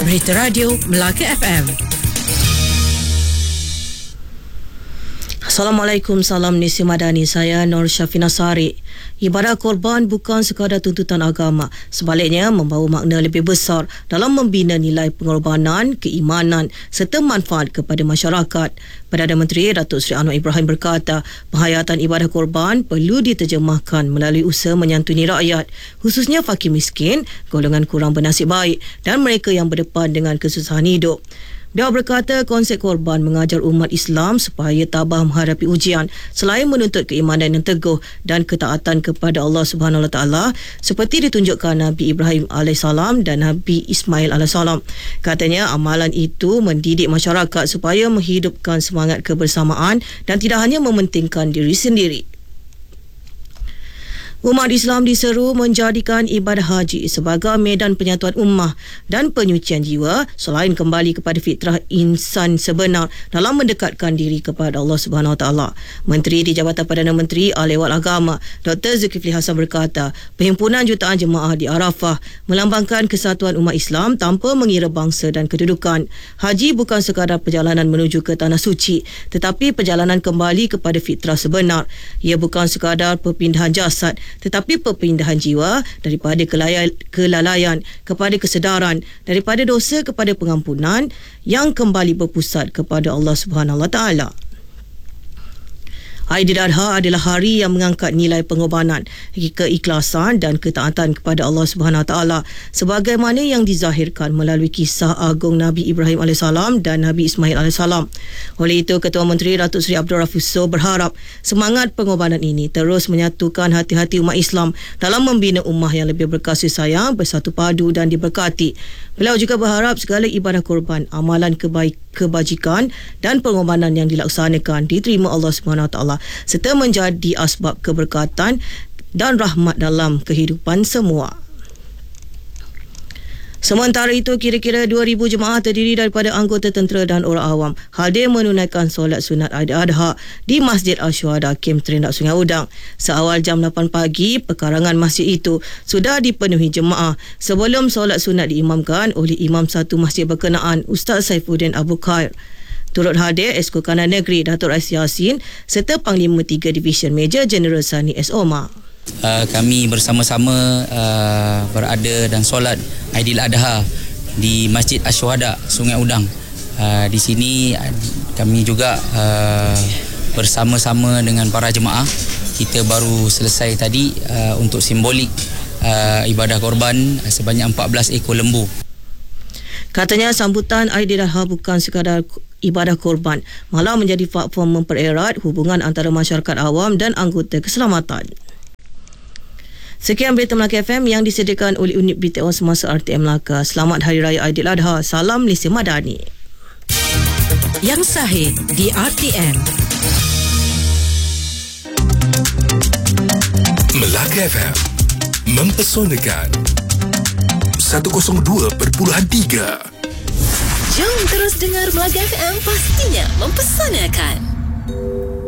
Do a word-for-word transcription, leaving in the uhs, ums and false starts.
Berita Radio Melaka F M. Assalamualaikum, salam Nisi Madani. Saya Nur Syafina Sari. Ibadah korban bukan sekadar tuntutan agama, sebaliknya membawa makna lebih besar dalam membina nilai pengorbanan, keimanan serta manfaat kepada masyarakat. Perdana Menteri Datuk Seri Anwar Ibrahim berkata, penghayatan ibadah korban perlu diterjemahkan melalui usaha menyantuni rakyat, khususnya fakir miskin, golongan kurang bernasib baik dan mereka yang berdepan dengan kesusahan hidup. Dia berkata konsep korban mengajar umat Islam supaya tabah menghadapi ujian selain menuntut keimanan yang teguh dan ketaatan kepada Allah Subhanahu Wa Taala seperti ditunjukkan Nabi Ibrahim alaihissalam dan Nabi Ismail alaihissalam. Katanya amalan itu mendidik masyarakat supaya menghidupkan semangat kebersamaan dan tidak hanya mementingkan diri sendiri. Umat Islam diseru menjadikan ibadah haji sebagai medan penyatuan ummah dan penyucian jiwa selain kembali kepada fitrah insan sebenar dalam mendekatkan diri kepada Allah Subhanahu Wa Taala. Menteri di Jabatan Perdana Menteri Ahli Ehwal Agama Doktor Zulkifli Hasan berkata, perhimpunan jutaan jemaah di Arafah melambangkan kesatuan umat Islam tanpa mengira bangsa dan kedudukan. Haji bukan sekadar perjalanan menuju ke tanah suci, tetapi perjalanan kembali kepada fitrah sebenar. Ia bukan sekadar perpindahan jasad, tetapi perpindahan jiwa daripada kelalaian kepada kesedaran, daripada dosa kepada pengampunan yang kembali berpusat kepada Allah Subhanahu Wa Taala. Aidiladha adalah hari yang mengangkat nilai pengorbanan, keikhlasan dan ketaatan kepada Allah Subhanahu Wa Taala sebagaimana yang dizahirkan melalui kisah agung Nabi Ibrahim alaihissalam dan Nabi Ismail alaihissalam. Oleh itu, Ketua Menteri Datuk Seri Abdul Rafiq Soh berharap semangat pengorbanan ini terus menyatukan hati-hati umat Islam dalam membina ummah yang lebih berkasih sayang, bersatu padu dan diberkati. Beliau juga berharap segala ibadah korban, amalan kebaik, kebajikan dan pengorbanan yang dilaksanakan diterima Allah Subhanahu Wa Taala serta menjadi asbab keberkatan dan rahmat dalam kehidupan semua. Sementara itu, kira-kira dua ribu jemaah terdiri daripada anggota tentera dan orang awam hadir menunaikan solat sunat Aidil-Adha di Masjid Ash-Shuhada Kem Terendak Sungai Udang. Seawal jam lapan pagi, perkarangan masjid itu sudah dipenuhi jemaah sebelum solat sunat diimamkan oleh Imam Satu Masjid berkenaan, Ustaz Saifuddin Abu Khair. Turut hadir Esko Kanan Negeri Datuk Rais Yassin serta Panglima tiga Division Major Jeneral Sani S. Omar. Uh, kami bersama-sama uh, berada dan solat Aidil-Adha di Masjid Ash-Shuhada Sungai Udang. Uh, di sini uh, kami juga uh, bersama-sama dengan para jemaah. Kita baru selesai tadi uh, untuk simbolik uh, ibadah korban uh, sebanyak empat belas ekor lembu. Katanya sambutan Aidil-Adha bukan sekadar ibadah korban, malah menjadi platform mempererat hubungan antara masyarakat awam dan anggota keselamatan. Sekian berita Melaka F M yang disediakan oleh unit B T O Semasa R T M Melaka. Selamat Hari Raya Aidil-Adha. Salam Nisi Madani. Yang sahih di R T M. Melaka F M mempesonakan seratus dua perpuluhan tiga. Jom terus dengar Melaka F M, pastinya mempesonakan.